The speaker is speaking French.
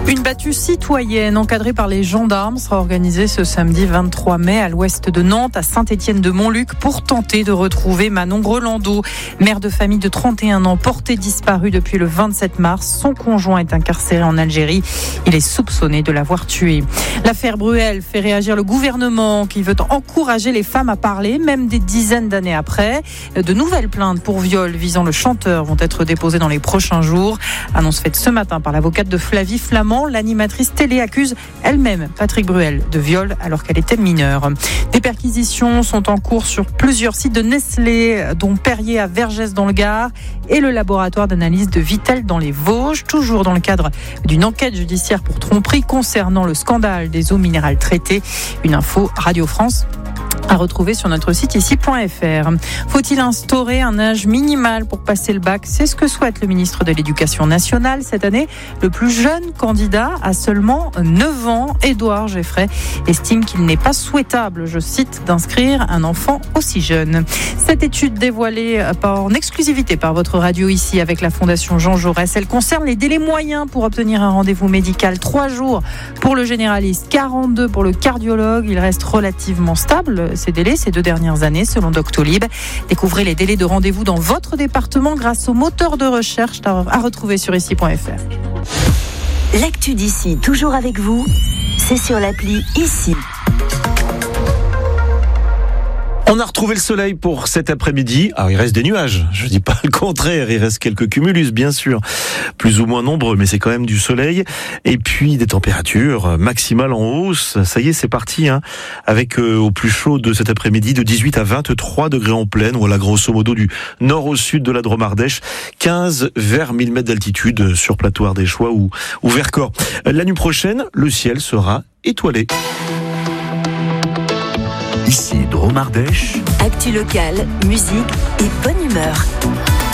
Une battue citoyenne encadrée par les gendarmes sera organisée ce samedi 23 mai à l'ouest de Nantes, à Saint-Étienne-de-Montluc, pour tenter de retrouver Manon Grelandot, mère de famille de 31 ans, portée disparue depuis le 27 mars. Son conjoint est incarcéré en Algérie. Il est soupçonné de l'avoir tué. L'affaire Bruel fait réagir le gouvernement qui veut encourager les femmes à parler, même des dizaines d'années après. De nouvelles plaintes pour viol visant le chanteur vont être déposées dans les prochains jours. Annonce faite ce matin par l'avocate de Flavie Flament. L'animatrice télé accuse elle-même Patrick Bruel de viol alors qu'elle était mineure. Des perquisitions sont en cours sur plusieurs sites de Nestlé, dont Perrier à Vergès dans le Gard et le laboratoire d'analyse de Vittel dans les Vosges, toujours dans le cadre d'une enquête judiciaire pour tromperie concernant le scandale des eaux minérales traitées. Une info Radio France à retrouver sur notre site ici.fr. Faut-il instaurer un âge minimal pour passer le bac ? C'est ce que souhaite le ministre de l'Éducation nationale cette année. Le plus jeune candidat a seulement 9 ans. Édouard Geffray estime qu'il n'est pas souhaitable, je cite, d'inscrire un enfant aussi jeune. Cette étude dévoilée en exclusivité par votre radio ici avec la Fondation Jean Jaurès, elle concerne les délais moyens pour obtenir un rendez-vous médical. 3 jours pour le généraliste, 42 pour le cardiologue. Il reste relativement stable ces délais ces 2 dernières années selon Doctolib. Découvrez les délais de rendez-vous dans votre département grâce au moteur de recherche à retrouver sur ici.fr. L'actu d'ici, toujours avec vous, c'est sur l'appli Ici. On a retrouvé le soleil pour cet après-midi. Alors, il reste des nuages. Je dis pas le contraire. Il reste quelques cumulus, bien sûr. Plus ou moins nombreux, mais c'est quand même du soleil. Et puis, des températures maximales en hausse. Ça y est, c'est parti, hein. Avec, au plus chaud de cet après-midi, de 18 à 23 degrés en plaine. Voilà, grosso modo, du nord au sud de la Drôme-Ardèche. 15 vers 1000 mètres d'altitude sur plateau ardéchois ou Vercors. La nuit prochaine, le ciel sera étoilé. Ici, Drôme-Ardèche. Actu locale, musique et bonne humeur.